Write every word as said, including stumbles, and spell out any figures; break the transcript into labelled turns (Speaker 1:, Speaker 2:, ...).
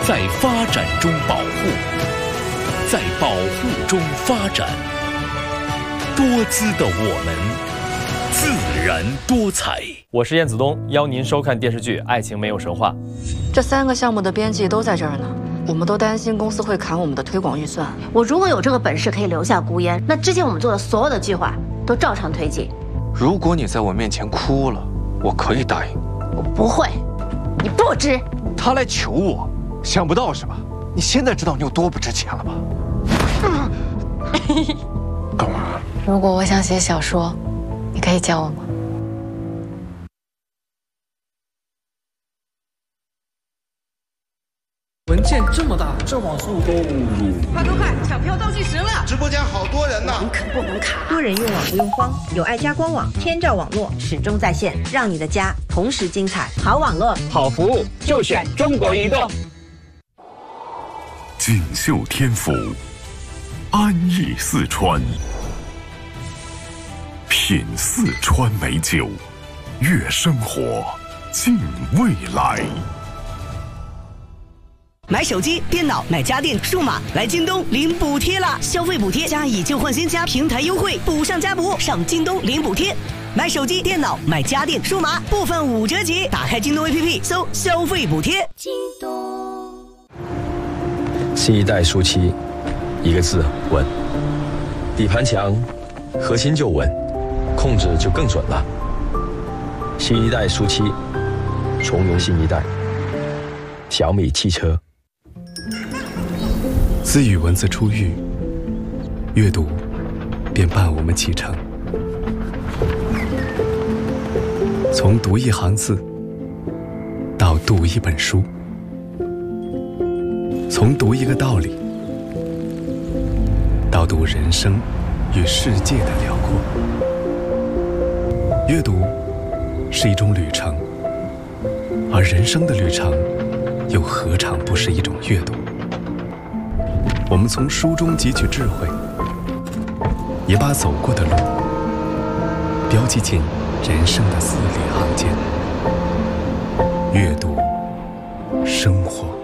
Speaker 1: 在发展中保护，在保护中发展。多姿的我们，自然多彩。
Speaker 2: 我是燕子东，邀您收看电视剧《爱情没有神话》。
Speaker 3: 这三个项目的编辑都在这儿呢，我们都担心公司会砍我们的推广预算。
Speaker 4: 我如果有这个本事可以留下孤烟，那之前我们做的所有的计划都照常推进。
Speaker 5: 如果你在我面前哭了，我可以答应。
Speaker 4: 我不会，你不知。
Speaker 5: 他来求我，想不到是吧？你现在知道你有多不值钱了吧？干嘛？
Speaker 6: 如果我想写小说，你可以教我吗？
Speaker 7: 文件这么大，这网速都入。
Speaker 8: 快快快，抢票倒计时了！
Speaker 9: 直播间好多人呢，
Speaker 8: 能啃不能卡。
Speaker 10: 多人用网不用慌，有爱家官网，天照网络始终在线，让你的家同时精彩。好网络，
Speaker 11: 好服务，就选中国移动。
Speaker 12: 锦绣天府，安逸四川，品四川美酒，悦生活，敬未来。
Speaker 13: 买手机、电脑、买家电、数码，来京东领补贴啦！消费补贴加以旧换新加平台优惠，补上加补，上京东领补贴。买手机、电脑、买家电、数码，部分五折起。打开京东 A P P， 搜消费补贴。京东。
Speaker 14: 新一代舒七，一个字稳。底盘强，核心就稳，控制就更准了。新一代舒七，从容新一代。小米汽车。
Speaker 15: 自与文字初遇，阅读便伴我们启程。从读一行字到读一本书，从读一个道理到读人生与世界的辽阔。阅读是一种旅程，而人生的旅程又何尝不是一种阅读？我们从书中汲取智慧，也把走过的路标记进人生的字里行间。阅读，生活。